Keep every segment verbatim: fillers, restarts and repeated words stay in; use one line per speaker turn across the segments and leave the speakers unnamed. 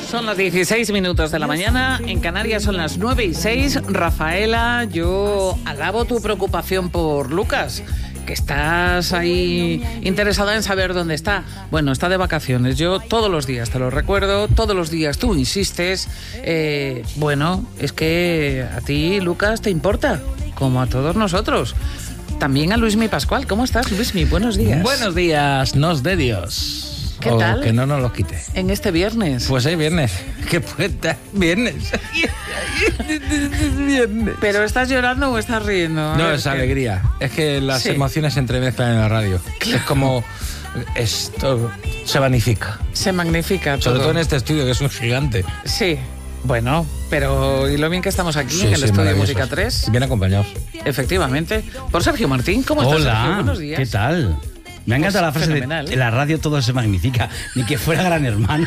Son las dieciséis minutos de la mañana, en Canarias son las nueve y seis. Rafaela, yo alabo tu preocupación por Lucas, que estás ahí interesada en saber dónde está. Bueno, está de vacaciones. Yo todos los días te lo recuerdo, todos los días tú insistes. Eh, bueno, es que a ti, Lucas, te importa, como a todos nosotros. También a Luismi Pascual. ¿Cómo estás, Luismi? Buenos días.
Buenos días, nos de Dios.
¿Qué
o
tal?
Que no nos lo quite.
En este viernes.
Pues hay viernes. ¿Qué puta? Viernes. Viernes.
¿Pero estás llorando o estás riendo? A
No,
ver,
es
¿qué?
alegría. Es que las
Sí.
emociones se entremezclan en la radio. Es como... Esto se magnifica.
Se magnifica todo.
Sobre todo en este estudio, que es un gigante.
Sí. Bueno, pero ¿y lo bien que estamos aquí
Sí,
en el
sí,
estudio
maravilloso.
Música tres?
Bien acompañados.
Efectivamente. Por Sergio Martín. ¿Cómo estás, Sergio?
Hola,
Buenos días.
¿qué tal? Me ha encantado
Pues
la frase
fenomenal,
de
¿eh?
en la radio todo se magnifica, ni que fuera Gran Hermano.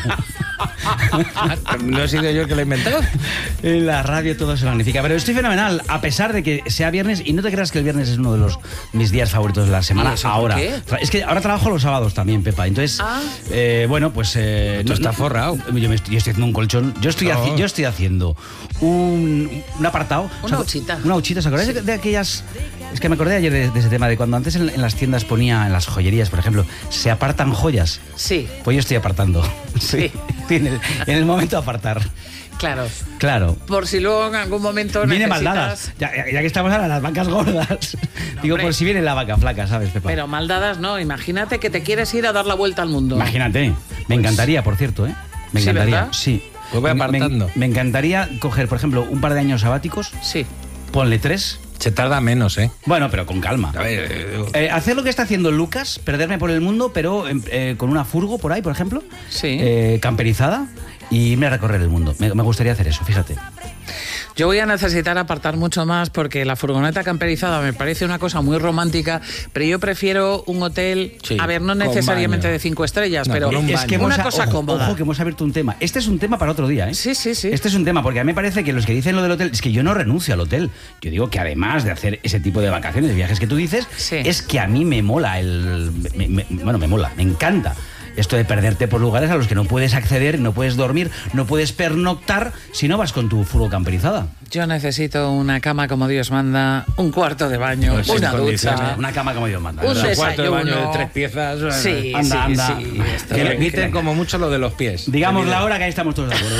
¿No he sido yo el que lo he inventado?
En la radio todo se magnifica, pero estoy fenomenal, a pesar de que sea viernes, y no te creas que el viernes es uno de los mis días favoritos de la semana.
¿Y eso por
ahora.
qué?
Es que ahora trabajo los sábados también, Pepa. Entonces,
Ah.
eh, bueno, pues... Eh,
Tú estás forrado.
Yo, me estoy, yo estoy haciendo un colchón. Yo estoy,
No.
haci- yo estoy haciendo un, un apartado.
Una huchita.
Una huchita. ¿Os acordáis de, de aquellas...? Es que me acordé ayer de, de ese tema, de cuando antes en, en las tiendas ponía, en las joyerías, por ejemplo, se apartan joyas.
Sí,
Pues yo estoy apartando.
Sí.
Estoy en el, en el momento de apartar.
claro.
Claro.
Por si luego en algún momento
Viene
necesitas...
maldadas. Ya, ya- ya que estamos ahora, las vacas gordas. Digo,
Hombre.
por si viene la vaca flaca, ¿sabes, Pepa?
Pero maldadas no. Imagínate que te quieres ir a dar la vuelta al mundo.
Imagínate. Me encantaría, por cierto, ¿eh? Me
Sí,
encantaría.
¿verdad?
Sí.
Pues ve
Me- me-
apartando.
Me, encantaría coger, por ejemplo, un par de años sabáticos,
Sí.
ponle tres.
Se tarda menos, ¿eh?
Bueno, pero con calma.
A ver... eh,
Eh, hacer lo que está haciendo Lucas, perderme por el mundo, pero em, eh, con una furgo por ahí, por ejemplo,
Sí.
eh, camperizada, y irme a recorrer el mundo. Me, me gustaría hacer eso, fíjate.
Yo voy a necesitar apartar mucho más porque la furgoneta camperizada me parece una cosa muy romántica, pero yo prefiero un hotel,
Sí,
a ver, no
con
necesariamente
baño.
de cinco estrellas,
No,
pero
con un
es
baño.
que hemos
una
a-
cosa
ojo,
cómoda.
Ojo, que hemos abierto un tema. Este es un tema para otro día, ¿eh?
Sí, sí, sí.
Este es un tema, porque a mí me parece que los que dicen lo del hotel, es que yo no renuncio al hotel. Yo digo que además de hacer ese tipo de vacaciones, de viajes que tú dices,
Sí.
es que a mí me mola el... me- me- bueno, me mola, me encanta. Esto de perderte por lugares a los que no puedes acceder, no puedes dormir, no puedes pernoctar si no vas con tu furgo camperizada.
Yo necesito una cama como Dios manda, un cuarto de baño,
Pues sin
una
condiciones.
ducha.
Una cama como Dios manda.
Un
¿verdad?
des-
cuarto de baño
desayuno.
de tres piezas. bueno,
Sí,
Anda,
sí,
anda.
sí. esto
Que le
es-
quiten como mucho lo de los pies.
Digamos
Mira.
la hora, que ahí estamos todos de acuerdo.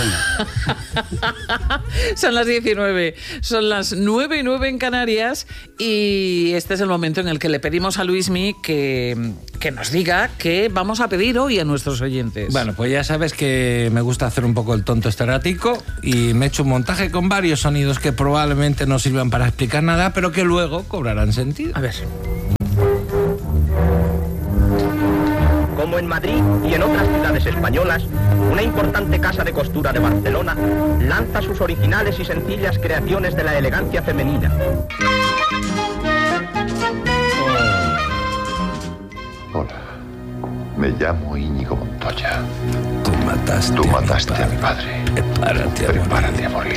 Venga.
Son las diecinueve, son las nueve y nueve en Canarias y este es el momento en el que le pedimos a Luismi que, que nos diga qué vamos a pedir hoy a nuestros oyentes.
Bueno, pues ya sabes que me gusta hacer un poco el tonto este ratico y me he hecho un montaje con varios sonidos que probablemente no sirvan para explicar nada, pero que luego cobrarán sentido.
A ver.
Como en Madrid y en otras ciudades españolas, una importante casa de costura de Barcelona lanza sus originales y sencillas creaciones de la elegancia femenina.
Hola, me llamo Íñigo Montoya.
Tú mataste,
Tú mataste a mi padre.
Prepárate,
Prepárate a morir.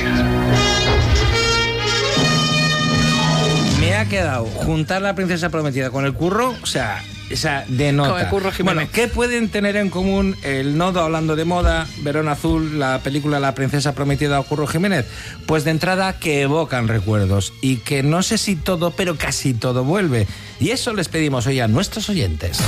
Me ha quedado juntar la princesa prometida con el curro, o sea, esa de nota.
Con el Curro Jiménez.
Bueno, ¿qué pueden tener en común el Nodo hablando de moda, Verón Azul, la película La princesa prometida o Curro Jiménez? Pues de entrada que evocan recuerdos y que no sé si todo, pero casi todo vuelve. Y eso les pedimos hoy a nuestros oyentes.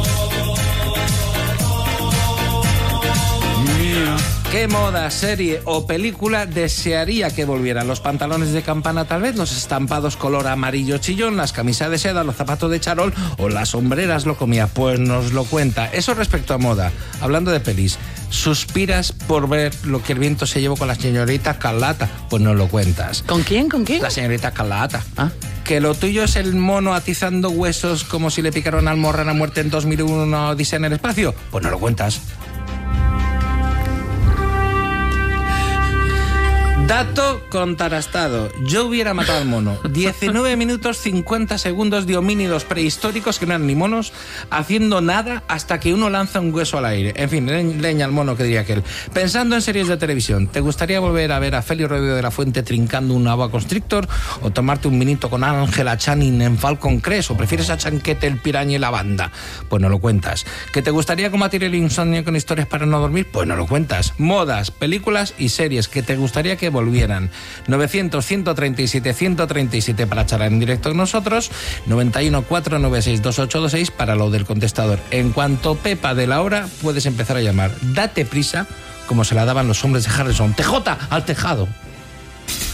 ¿Qué moda, serie o película desearía que volvieran? Los pantalones de campana tal vez, los estampados color amarillo chillón, las camisas de seda, los zapatos de charol o las sombreras lo comía. Pues nos lo cuenta. Eso respecto a moda. Hablando de pelis, ¿suspiras por ver lo que el viento se llevó con la señorita Carlata? Pues nos lo cuentas.
¿Con quién? ¿Con quién?
La señorita Carlata.
Ah.
Que lo tuyo es el mono atizando huesos como si le picaron al Almorrana muerte en dos mil uno Odisea en el espacio. Pues no lo cuentas. Dato contrastado. Yo hubiera matado al mono. diecinueve minutos cincuenta segundos de homínidos prehistóricos que no eran ni monos, haciendo nada hasta que uno lanza un hueso al aire. En fin, leña al mono, que diría aquel. Pensando en series de televisión, ¿te gustaría volver a ver a Félix Rodríguez de la Fuente trincando una boa constrictor? ¿O tomarte un vinito con Ángela Channing en Falcon Crest? ¿O prefieres a Chanquete, el Piraña y la banda? Pues no lo cuentas. ¿Que te gustaría combatir el insomnio con historias para no dormir? Pues no lo cuentas. Modas, películas y series que te gustaría que volvieran. novecientos, ciento treinta y siete, ciento treinta y siete para charlar en directo con nosotros. noventa y uno, cuatrocientos noventa y seis, veintiocho veintiséis para lo del contestador. En cuanto Pepa de la hora, puedes empezar a llamar. Date prisa, como se la daban los hombres de Harrison. T J al tejado.